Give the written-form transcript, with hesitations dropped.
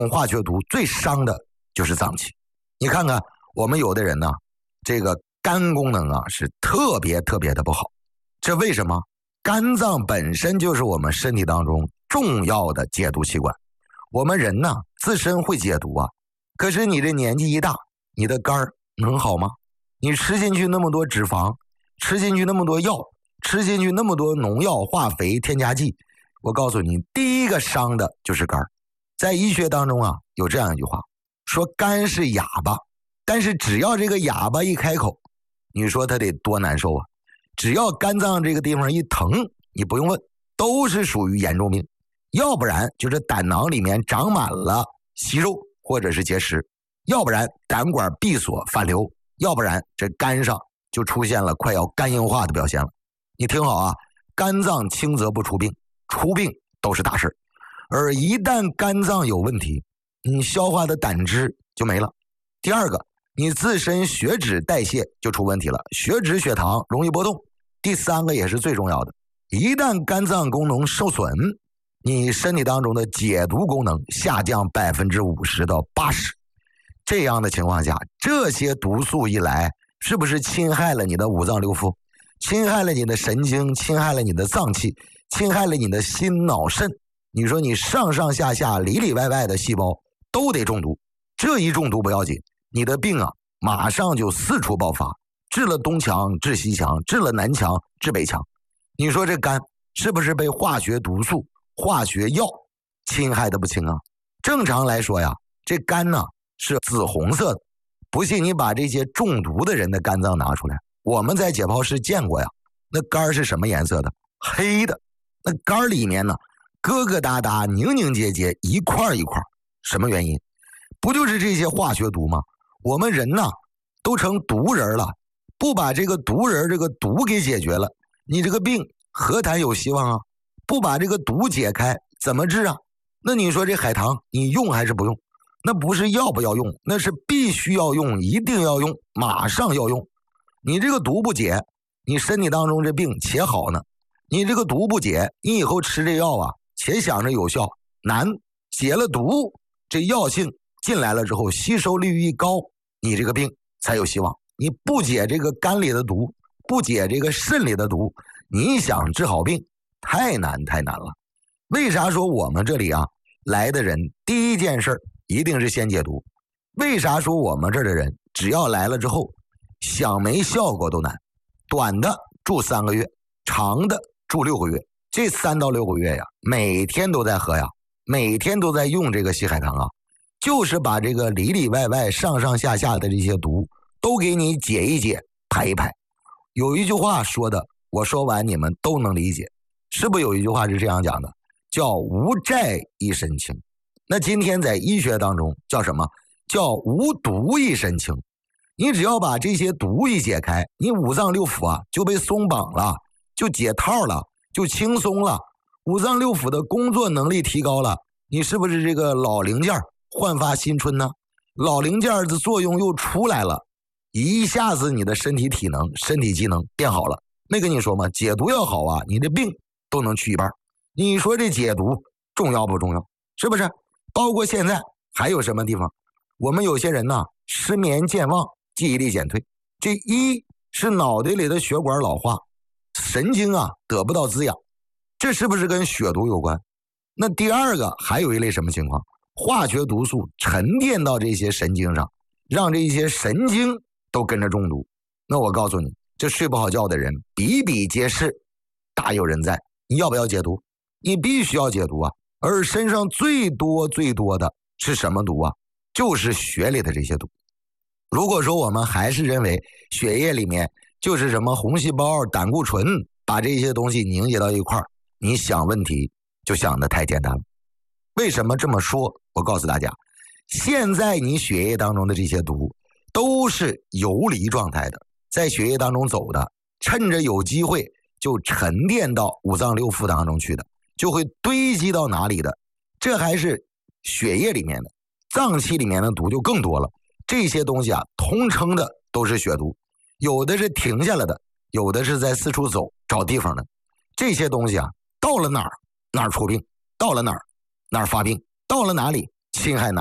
化学毒最伤的就是脏器。你看看我们有的人呢，这个肝功能啊是特别的不好。这为什么？肝脏本身就是我们身体当中重要的解毒器官。我们人呢自身会解毒啊，可是你这年纪一大，你的肝能好吗？你吃进去那么多脂肪，吃进去那么多药，吃进去那么多农药、化肥、添加剂，我告诉你，第一个伤的就是肝。在医学当中啊，有这样一句话，说肝是哑巴，但是只要这个哑巴一开口，你说他得多难受啊！只要肝脏这个地方一疼，你不用问，都是属于严重病，要不然就是胆囊里面长满了息肉或者是结石，要不然胆管闭锁反流，要不然这肝上就出现了快要肝硬化的表现了。你听好啊，肝脏轻则不出病，出病都是大事。而一旦肝脏有问题，你消化的胆汁就没了。第二个，你自身血脂代谢就出问题了，血脂血糖容易波动。第三个也是最重要的，一旦肝脏功能受损，你身体当中的解毒功能下降50%到80%。这样的情况下，这些毒素一来，是不是侵害了你的五脏六腑，侵害了你的神经，侵害了你的脏器，侵害了你的心脑肾？你说你上上下下里里外外的细胞都得中毒，这一中毒不要紧，你的病啊马上就四处爆发，治了东墙治西墙，治了南墙治北墙。你说这肝是不是被化学毒素、化学药侵害的不轻啊？正常来说呀，这肝呢是紫红色的，不信你把这些中毒的人的肝脏拿出来，我们在解剖室见过呀，那肝是什么颜色的？黑的。那肝里面呢疙疙瘩瘩、凝凝结结，一块一块，什么原因？不就是这些化学毒吗？我们人呢都成毒人了，不把这个毒人这个毒给解决了，你这个病何谈有希望啊？不把这个毒解开怎么治啊？那你说这海棠你用还是不用？那不是要不要用，那是必须要用，一定要用，马上要用。你这个毒不解，你身体当中这病且好呢，你这个毒不解，你以后吃这药啊且想着有效，难。解了毒，这药性进来了之后，吸收率一高，你这个病才有希望。你不解这个肝里的毒，不解这个肾里的毒，你想治好病太难了。为啥说我们这里啊来的人第一件事一定是先解毒？为啥说我们这儿的人只要来了之后想没效果都难？短的住3个月，长的住6个月。这3到6个月呀，每天都在喝呀，每天都在用这个西海棠啊，就是把这个里里外外上上下下的这些毒都给你解一解，排一排。有一句话说的，我说完你们都能理解，是不是有一句话是这样讲的，叫无债一身轻？那今天在医学当中叫什么？叫无毒一身轻。你只要把这些毒一解开，你五脏六腑啊就被松绑了，就解套了，就轻松了，五脏六腑的工作能力提高了，你是不是这个老零件焕发新春呢？老零件的作用又出来了，一下子你的身体体能、身体机能变好了。没跟你说吗？解毒要好啊，你的病都能去一半。你说这解毒重要不重要？是不是？包括现在还有什么地方？我们有些人呢，失眠健忘，记忆力减退。这一是脑袋里的血管老化，神经啊得不到滋养，这是不是跟血毒有关？那第二个还有一类什么情况？化学毒素沉淀到这些神经上，让这些神经都跟着中毒。那我告诉你，这睡不好觉的人比比皆是，大有人在。你要不要解毒？你必须要解毒啊！而身上最多的是什么毒啊？就是血里的这些毒。如果说我们还是认为血液里面就是什么红细胞、胆固醇，把这些东西凝结到一块儿，你想问题就想得太简单了。为什么这么说？我告诉大家，现在你血液当中的这些毒都是游离状态的，在血液当中走的，趁着有机会就沉淀到五脏六腑当中去的，就会堆积到哪里的？这还是血液里面的，脏器里面的毒就更多了。这些东西啊，通称的都是血毒，有的是停下来的，有的是在四处走找地方的。这些东西啊，到了哪儿出病，到了哪儿发病，到了哪里侵害哪